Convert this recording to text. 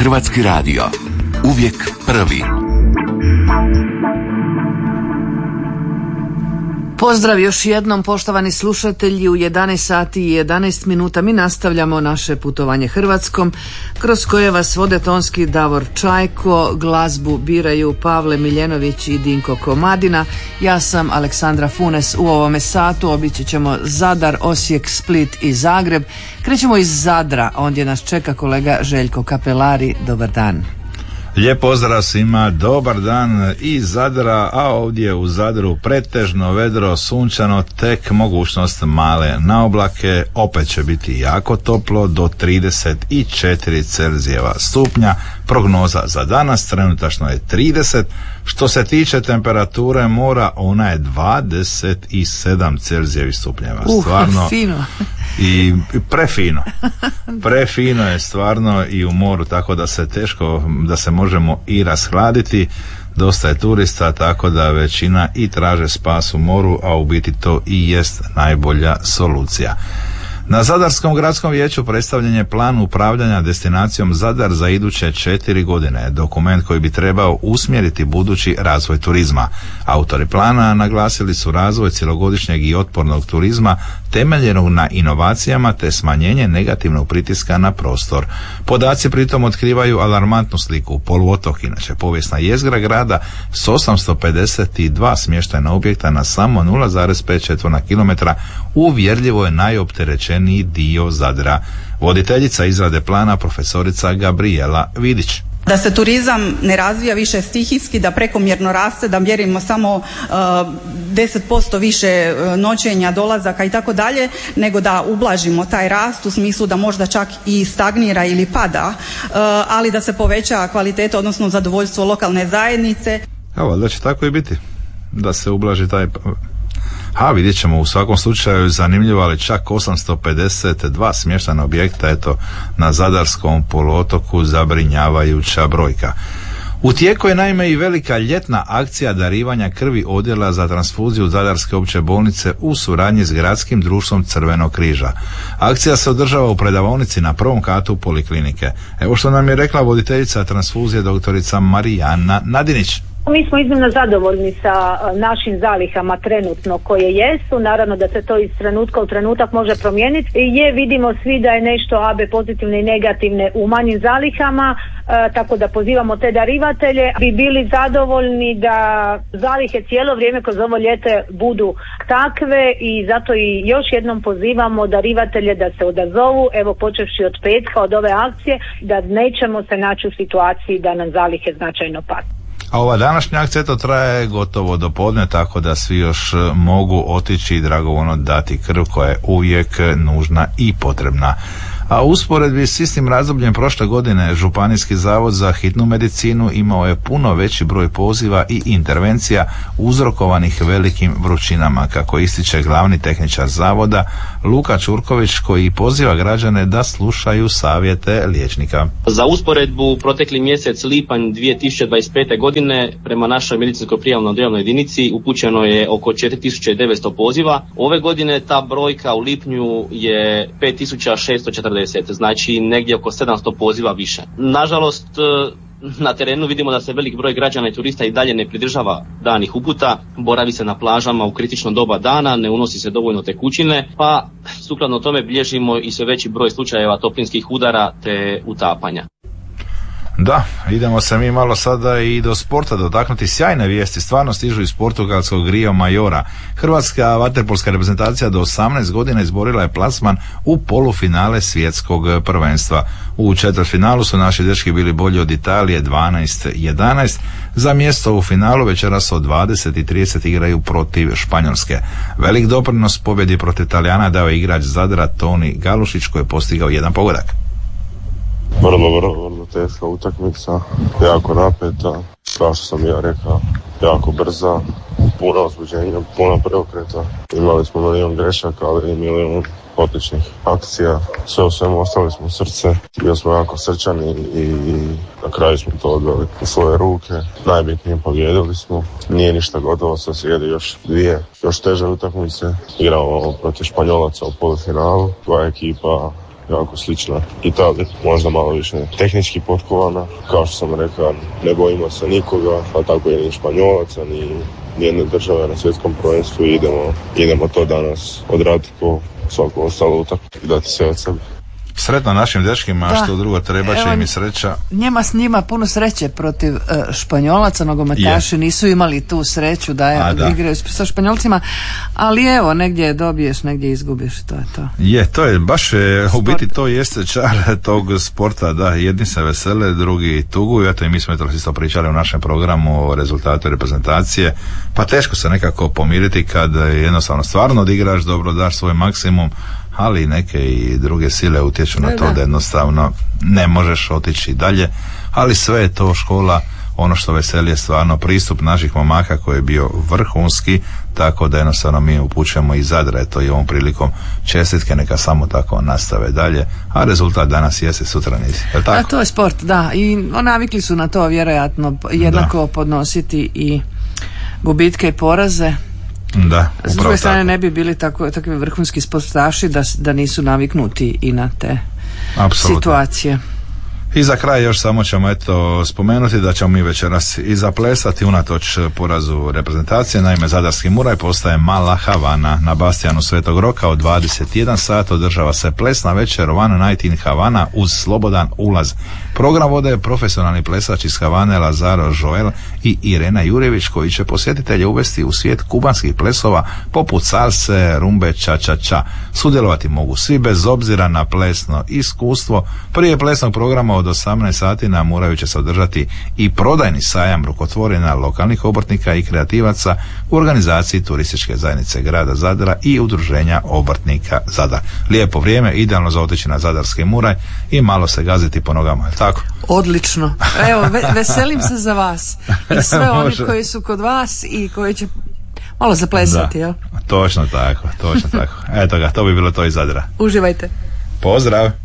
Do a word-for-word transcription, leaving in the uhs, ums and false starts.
Hrvatski radio. Uvijek prvi. Pozdrav još jednom, poštovani slušatelji. U jedanaest sati i jedanaest minuta mi nastavljamo naše putovanje Hrvatskom, kroz koje vas vode tonski Davor Čajko, glazbu biraju Pavle Miljenović i Dinko Komadina. Ja sam Aleksandra Funes. U ovome satu obići ćemo Zadar, Osijek, Split i Zagreb. Krećemo iz Zadra, ondje nas čeka kolega Željko Kapelari. Dobar dan. Lijep pozdrav svima, dobar dan iz Zadra, a ovdje u Zadru pretežno vedro, sunčano, tek mogućnost male naoblake, opet će biti jako toplo do trideset četiri Celzijeva stupnja, prognoza za danas trenutačno je trideset, što se tiče temperature mora ona je dvadeset sedam Celzijevih stupnjeva, uh, stvarno fino. I prefino, prefino je stvarno i u moru, tako da se teško, da se možemo i rashladiti. Dosta je turista, tako da većina i traže spas u moru, a u biti to i jest najbolja solucija. Na Zadarskom gradskom vijeću predstavljen je plan upravljanja destinacijom Zadar za iduće četiri godine, dokument koji bi trebao usmjeriti budući razvoj turizma. Autori plana naglasili su razvoj cjelogodišnjeg i otpornog turizma temeljenog na inovacijama te smanjenje negativnog pritiska na prostor. Podaci pritom otkrivaju alarmantnu sliku. Poluotok, inače povijesna jezgra grada, s osamsto pedeset dva smještajna objekta na samo nula zarez pet četvorna kilometra uvjerljivo je najopterećeniji dio Zadra. Voditeljica izrade plana profesorica Gabriela Vidić. Da se turizam ne razvija više stihijski, da prekomjerno raste, da mjerimo samo uh, deset posto više noćenja, dolazaka i tako dalje, nego da ublažimo taj rast u smislu da možda čak i stagnira ili pada, uh, ali da se poveća kvaliteta, odnosno zadovoljstvo lokalne zajednice. Evo, da će tako i biti, da se ublaži taj... A vidjet ćemo, u svakom slučaju zanimljivo, ali čak osamsto pedeset dva smještajna objekta, eto, na Zadarskom poluotoku, zabrinjavajuća brojka. U tijeku je naime i velika ljetna akcija darivanja krvi odjela za transfuziju Zadarske opće bolnice u suradnji s Gradskim društvom Crvenog križa. Akcija se održava u predavaonici na prvom katu poliklinike. Evo što nam je rekla voditeljica transfuzije doktorica Marijana Nadinić. Mi smo iznimno zadovoljni sa našim zalihama trenutno koje jesu, naravno da se to iz trenutka u trenutak može promijeniti. Je, vidimo svi da je nešto A B pozitivne i negativne u manjim zalihama, e, tako da pozivamo te darivatelje. Bi bili zadovoljni da zalihe cijelo vrijeme kroz ovo ljete budu takve i zato i još jednom pozivamo darivatelje da se odazovu, evo počevši od petka, od ove akcije, da nećemo se naći u situaciji da nam zalihe značajno padnu. A ova današnja akcija to traje gotovo do podne, tako da svi još mogu otići i dragovoljno dati krv koja je uvijek nužna i potrebna. A u usporedbi s istim razdobljem prošle godine Županijski zavod za hitnu medicinu imao je puno veći broj poziva i intervencija uzrokovanih velikim vrućinama, kako ističe glavni tehničar zavoda Luka Čurković, koji poziva građane da slušaju savjete liječnika. Za usporedbu, protekli mjesec lipanj dvije tisuće dvadeset pete godine prema našoj medicinsko-prijavnoj odjeljenoj jedinici upućeno je oko četiri tisuće devetsto poziva. Ove godine ta brojka u lipnju je pet tisuća šesto četrdeset, znači negdje oko sedamsto poziva više. Nažalost, na terenu vidimo da se velik broj građana i turista i dalje ne pridržava danih uputa, boravi se na plažama u kritično doba dana, ne unosi se dovoljno tekućine, pa sukladno tome bilježimo i sve veći broj slučajeva toplinskih udara te utapanja. Da, idemo se mi malo sada i do sporta dotaknuti. Sjajne vijesti stvarno stižu iz portugalskog Rio Majora. Hrvatska vaterpolska reprezentacija do osamnaest godina izborila je plasman u polufinale svjetskog prvenstva. U četvrtfinalu su naši dečki bili bolji od Italije dvanaest jedanaest. Za mjesto u finalu večeras od dvadeset i trideset igraju protiv Španjolske. Velik doprinos pobjedi protiv Italijana dao je igrač Zadra Toni Galušić, koji je postigao jedan pogodak. Vrlo, vrlo, vrlo teška utakmica, jako napeta, kao što sam ja rekao, jako brza, puno uzbuđenja, puno preokreta. Imali smo milion grešaka, ali i milion odličnih akcija. Sve u svemu ostali smo srce, bili smo jako srčani i na kraju smo to odveli u svoje ruke. Najbitnije pobjedili smo, nije ništa gotovo, sad slijedi još dvije, još teže utakmice. Igramo protiv Španjolaca u polufinalu, dva ekipa jako slična Italiji, možda malo više tehnički potkovana. Kao što sam rekao, ne bojimo se nikoga, pa tako i ni Španjolaca, ni nijedne države na svjetskom prvenstvu. Idemo, idemo to danas odraditi po svaku ostalu utakmicu i dati sve od sebe. Sretno našim dečkima, a što drugo treba će im i sreća. Njema s njima puno sreće protiv uh, Španjolaca, nogometaši nisu imali tu sreću da, je, da. igraju sa Španjolcima, ali evo, negdje dobiješ, negdje izgubiš, to je to. Je, to je baš, je, u biti to jeste čar tog sporta, da, jedni se vesele, drugi tuguju, eto i mi smo isto pričali u našem programu o rezultatu reprezentacije, pa teško se nekako pomiriti kad jednostavno stvarno odigraš dobro, daš svoj maksimum, ali neke i druge sile utječu na to da jednostavno ne možeš otići dalje, ali sve je to škola. Ono što veseli je stvarno pristup naših momaka koji je bio vrhunski, tako da jednostavno mi upućujemo i Zadra, eto i ovom prilikom čestitke, neka samo tako nastave dalje, a rezultat danas jeste, sutra nisi. Je li tako? A to je sport, da, i navikli su na to vjerojatno jednako da. podnositi i gubitke i poraze. Da, s druge strane tako. Ne bi bili tako, takvi vrhunski sportaši da, da nisu naviknuti i na te Apsolutno. situacije. I za kraj još samo ćemo eto spomenuti da ćemo mi večeras i zaplesati unatoč porazu reprezentacije. Naime, Zadarski Muraj postaje Mala Havana. Na Bastijanu Svetog Roka od dvadeset jedan sat održava se plesna večer One Night in Havana uz slobodan ulaz. Program vode profesionalni plesač iz Havane Lazaro Joel i Irena Jurjević, koji će posjetitelje uvesti u svijet kubanskih plesova poput salse, rumbe, ča ča ča. Sudjelovati mogu svi bez obzira na plesno iskustvo. Prije plesnog programa od osamnaest sati na Muraju će se održati i prodajni sajam rukotvorina lokalnih obrtnika i kreativaca u organizaciji Turističke zajednice grada Zadra i Udruženja obrtnika Zadar. Lijepo vrijeme, idealno za otići na Zadarski Muraj i malo se gaziti po nogama, je tako? Odlično. Evo, ve- veselim se za vas i sve oni koji su kod vas i koji će malo zaplesati, jel? Točno tako, točno tako. Eto ga, to bi bilo to iz Zadra. Uživajte. Pozdrav.